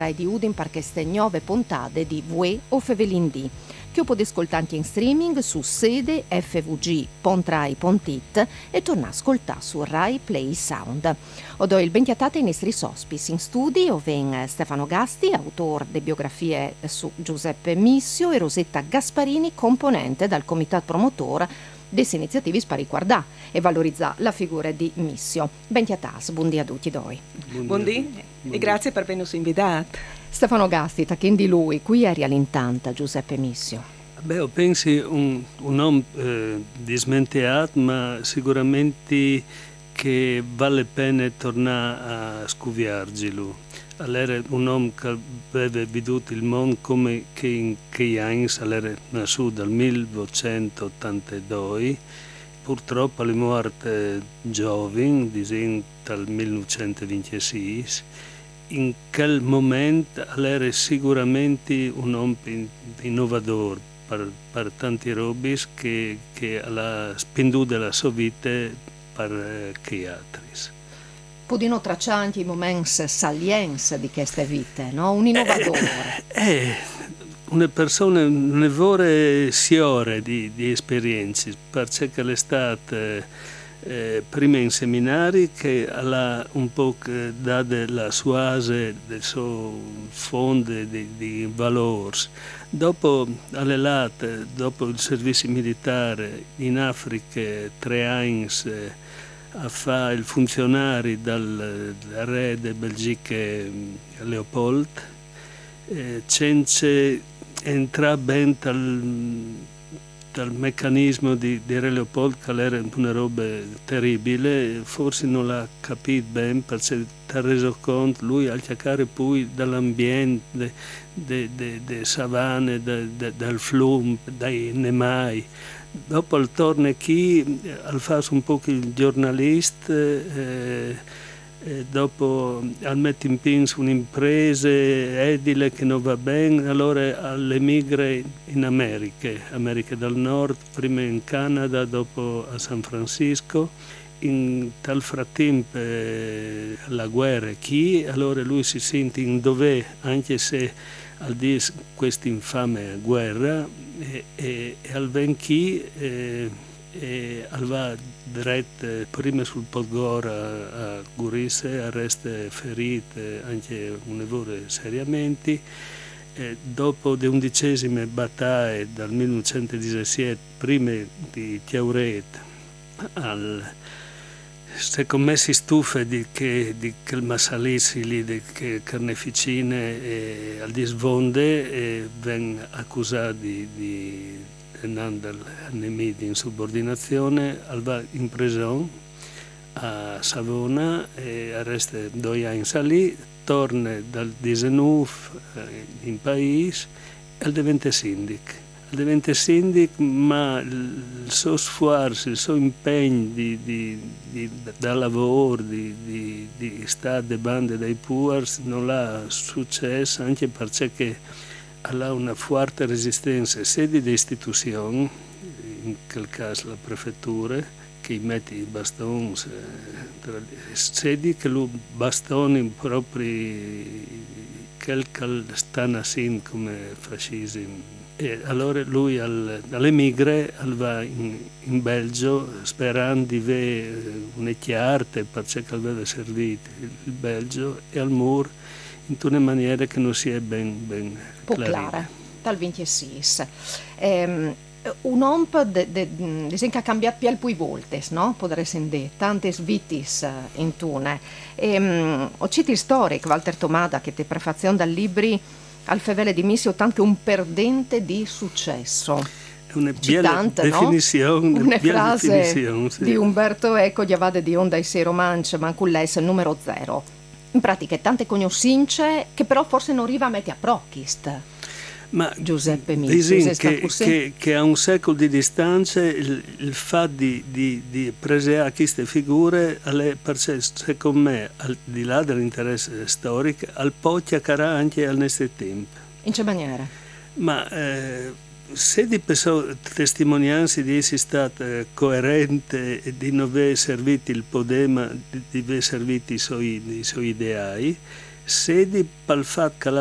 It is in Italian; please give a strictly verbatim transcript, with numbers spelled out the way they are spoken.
di Udin per queste nuove puntate di Vue o Fevelindì, che potete ascoltare in streaming su sede f v g punto rai punto it e tornare a ascoltare su Rai Play Sound. Odo il bentiatate i nostri sospis in studio ven Stefano Gasti, autore di biografie su Giuseppe Missio, e Rosetta Gasparini, componente dal comitato promotore delle iniziative per riguardare e valorizzare la figura di Missio. Bentiatas, buondì a tutti noi. Buondì e grazie per averci invitato. Stefano Gasti, chi di lui, qui eri all'intanta Giuseppe Missio? Beh, io penso un, un uomo eh, dismentiato, ma sicuramente che vale la pena tornare a scuviargelo. Allora un uomo che aveva veduto il mondo come che in quei anni, allora nasciuto dal millenovecentottantadue, purtroppo è morto giovane, dal millenovecentoventisei. In quel momento era sicuramente un uomo innovatore per, per tanti robi che, che ha spenduto la sua vita per che altri. Podino tracciare i momenti salienti di queste vite, no? Un innovatore. Eh, eh, una persona, una vera signora di, di esperienze, perché è stata eh, prima in seminari che ha un po' dato la sua base, del suo fondo di, di valori. Dopo, all'elate, dopo il servizio militare in Africa, tre anni, a fare il funzionario dal re di Belgica Leopold, eh, senza entrare bene dal, dal meccanismo di, di re Leopold, che era una roba terribile, forse non l'ha capito bene perché si è reso conto, lui al cercare poi dall'ambiente, delle savane, de, de, dal fiume, dai nemai. Dopo al torna qui, al fare un po' il giornalista, eh, eh, dopo al mettere in pinza un'impresa edile che non va bene, allora all'emigra in America, America del Nord, prima in Canada, dopo a San Francisco. In tal frattempo eh, la guerra qui, allora lui si sente in dov'è, anche se al di questa infame guerra, e, e, e al venchi e, e al va diretto prima sul Podgora a, a Gurisse, arresta ferite anche un'evore seriamente. E dopo le undicesime battaglie dal millenovecentodiciassette, prima di Chiauret, al secondo me si stufa di che, di che il Massalissi lì, di che Carneficine e al disvonde e vengono accusati di, di andare nemici in subordinazione, va in prigione a Savona e arresta due anni lì, torna dal diciannove in paese e diventa sindaco. Diventa sindaco, ma il suo sforzo, il suo impegno di, di, di, da lavoro, di, di, di stare de bande dai puers non l'ha successo, anche perché ha una forte resistenza sia di istituzioni, in quel caso la prefettura, che mette i bastoni, sia di che lui bastoni proprio quel che stanno nascendo come fascismo. E allora lui al, all'emigre va in, in Belgio sperando di avere una chiarte perché aveva servito il Belgio e al muro in una maniera che non si è ben, ben clara. Dal ventisei. Ehm, un omp de, de, de, che ha cambiato più poi volte, no? Potrei sentire tante vitis in tune. Ehm, ho citato il storico Walter Tomada che te prefazione dal libri al fevele di Missio tanto un perdente di successo. Una bella definizione, no? Una frase definizione, sì. Di Umberto Eco, gli avade di onda e sei romanci, ma con lei il numero zero. In pratica tante cognoscenze che però forse non arriva a mettere a prochist. Ma Giuseppe Missio che, che, che a un secolo di distanza il, il fatto di, di, di preservare queste figure alle, secondo me al di là dell'interesse storico al po' chiacchierare anche al nostro tempo. In che maniera? Ma eh, se di testimonianze di essere stata coerente e di non aver servito il podema, di aver servito i suoi, i suoi ideali, Sedi pel fat che